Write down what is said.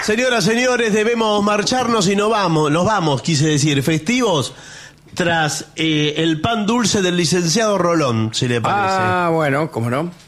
Señoras, señores, debemos marcharnos y nos vamos, quise decir, festivos, tras el pan dulce del licenciado Rolón, si le parece. Ah, bueno, cómo no.